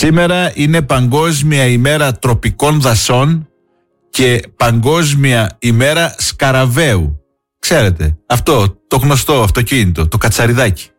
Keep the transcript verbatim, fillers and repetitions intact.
Σήμερα είναι Παγκόσμια ημέρα τροπικών δασών και Παγκόσμια ημέρα σκαραβαίου. Ξέρετε, αυτό το γνωστό αυτοκίνητο, το κατσαριδάκι.